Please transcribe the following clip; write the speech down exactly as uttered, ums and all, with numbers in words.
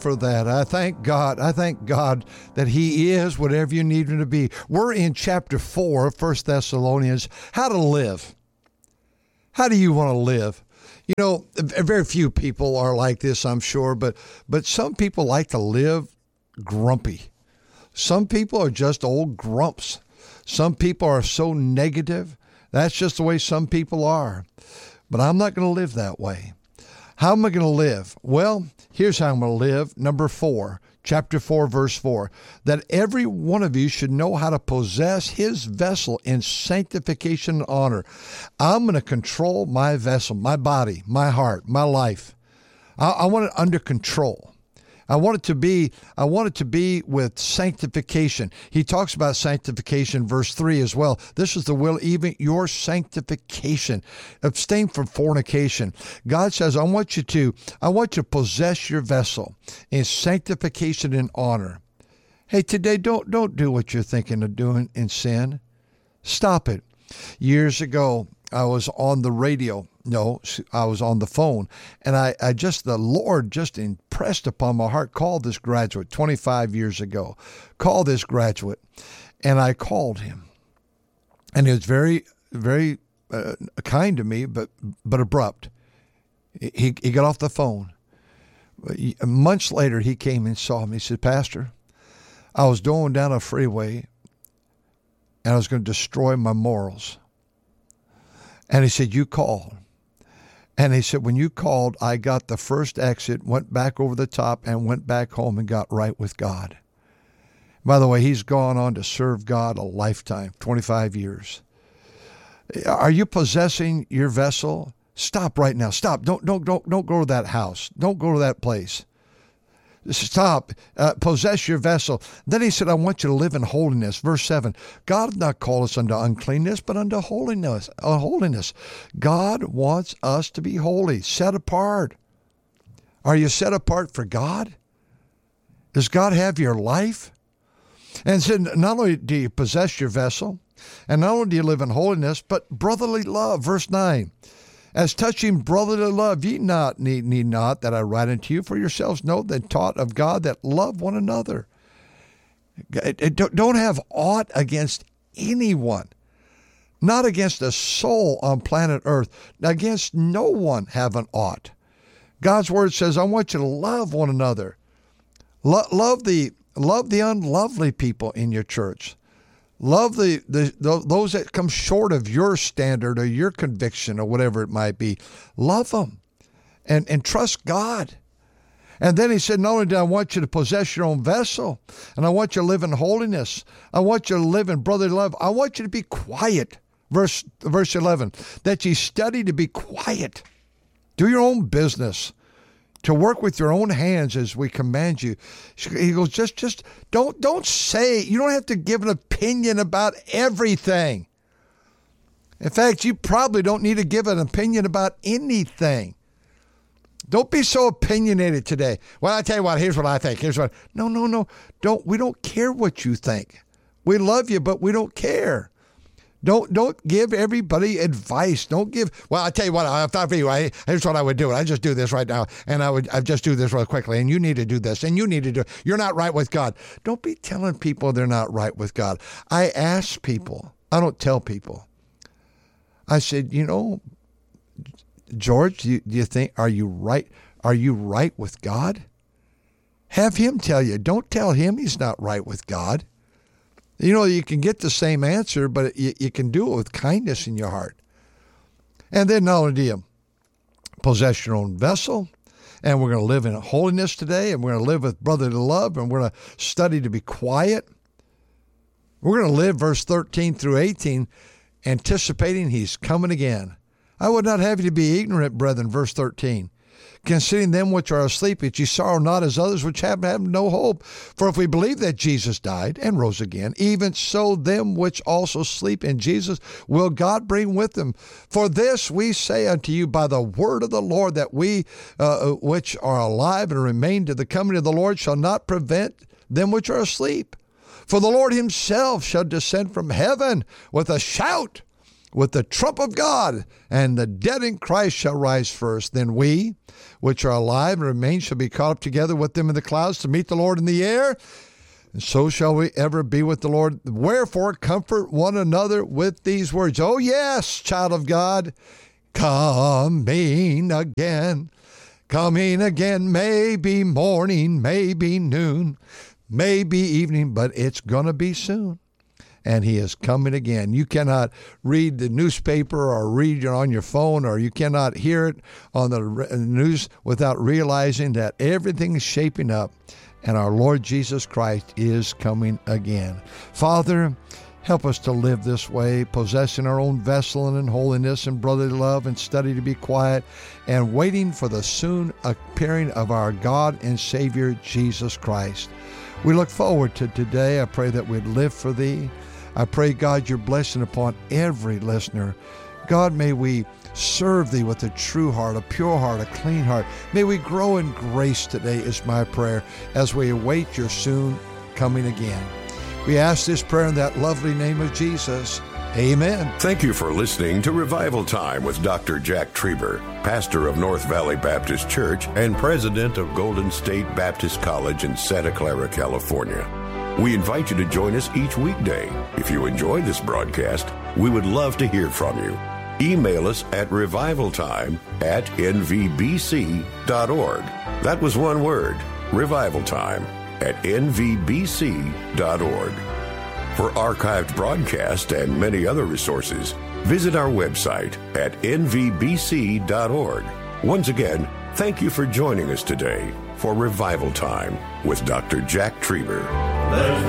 for that. I thank God. I thank God that he is whatever you need him to be. We're in chapter four of First Thessalonians, how to live. How do you want to live? You know, very few people are like this, I'm sure, but but some people like to live grumpy. Some people are just old grumps. Some people are so negative. That's just the way some people are. But I'm not going to live that way. How am I going to live? Well, here's how I'm going to live. Number four, chapter four, verse four, that every one of you should know how to possess his vessel in sanctification and honor. I'm going to control my vessel, my body, my heart, my life. I, I want it under control. I want it to be, I want it to be with sanctification. He talks about sanctification, verse three as well. This is the will, even your sanctification. Abstain from fornication. God says, I want you to, I want you to possess your vessel in sanctification and honor. Hey, today, don't, don't do what you're thinking of doing in sin. Stop it. Years ago, I was on the radio. No, I was on the phone, and I, I just, the Lord just impressed upon my heart, called this graduate twenty-five years ago, called this graduate, and I called him. And he was very, very uh, kind to me, but but abrupt. He, he got off the phone. Months later, he came and saw me. He said, Pastor, I was going down a freeway, and I was going to destroy my morals. And he said, you called. And he said, when you called, I got the first exit, went back over the top, and went back home and got right with God. By the way, he's gone on to serve God a lifetime, twenty-five years. Are you possessing your vessel? Stop right now. Stop. Don't, don't, don't, don't go to that house. Don't go to that place. Stop. Uh, possess your vessel. Then he said, I want you to live in holiness. Verse seven, God hath not called us unto uncleanness, but unto holiness. Uh, holiness. God wants us to be holy, set apart. Are you set apart for God? Does God have your life? And said, not only do you possess your vessel, and not only do you live in holiness, but brotherly love. Verse nine. As touching brotherly love, ye not need, need not that I write unto you, for yourselves know that taught of God that love one another. Don't have aught against anyone, not against a soul on planet Earth, against no one have an aught. God's word says, I want you to love one another. Lo- love the love the unlovely people in your church. Love the, the, the those that come short of your standard or your conviction or whatever it might be. Love them and, and trust God. And then he said, not only do I want you to possess your own vessel, and I want you to live in holiness, I want you to live in brotherly love, I want you to be quiet. Verse, verse eleven, that ye study to be quiet. Do your own business. To work with your own hands as we command you. He goes, just, just don't, don't say, you don't have to give an opinion about everything. In fact, you probably don't need to give an opinion about anything. Don't be so opinionated today. Well, I tell you what, here's what I think. Here's what, no, no, no. Don't, we don't care what you think. We love you, but we don't care. Don't don't give everybody advice. Don't give, well, I tell you what, I thought for you, I, here's what I would do. I just do this right now, and I would I just do this real quickly, and you need to do this, and you need to do, you're not right with God. Don't be telling people they're not right with God. I ask people, I don't tell people. I said, you know, George, do you, do you think, are you right? Are you right with God? Have him tell you. Don't tell him he's not right with God. You know, you can get the same answer, but you, you can do it with kindness in your heart. And then not only do you possess your own vessel, and we're going to live in holiness today, and we're going to live with brotherly love, and we're going to study to be quiet. We're going to live, verse thirteen through eighteen, anticipating he's coming again. I would not have you to be ignorant, brethren, verse thirteen. Considering them which are asleep, that ye sorrow not as others which have, have no hope. For if we believe that Jesus died and rose again, even so them which also sleep in Jesus will God bring with them. For this we say unto you by the word of the Lord, that we uh, which are alive and remain to the coming of the Lord shall not prevent them which are asleep. For the Lord himself shall descend from heaven with a shout, with the trump of God, and the dead in Christ shall rise first. Then we, which are alive and remain, shall be caught up together with them in the clouds to meet the Lord in the air. And so shall we ever be with the Lord. Wherefore, comfort one another with these words. Oh, yes, child of God, coming again. Coming again, maybe morning, maybe noon, maybe evening, but it's going to be soon. And he is coming again. You cannot read the newspaper or read it on your phone, or you cannot hear it on the news without realizing that everything is shaping up and our Lord Jesus Christ is coming again. Father, help us to live this way, possessing our own vessel and in holiness and brotherly love, and study to be quiet and waiting for the soon appearing of our God and Savior, Jesus Christ. We look forward to today. I pray that we'd live for Thee. I pray, God, your blessing upon every listener. God, may we serve Thee with a true heart, a pure heart, a clean heart. May we grow in grace today is my prayer as we await your soon coming again. We ask this prayer in that lovely name of Jesus. Amen. Thank you for listening to Revival Time with Doctor Jack Trieber, pastor of North Valley Baptist Church and president of Golden State Baptist College in Santa Clara, California. We invite you to join us each weekday. If you enjoy this broadcast, we would love to hear from you. Email us at revivaltime at n v b c dot org. That was one word, revivaltime at n v b c dot org. For archived broadcasts and many other resources, visit our website at n v b c dot org. Once again, thank you for joining us today for Revival Time with Doctor Jack Trieber.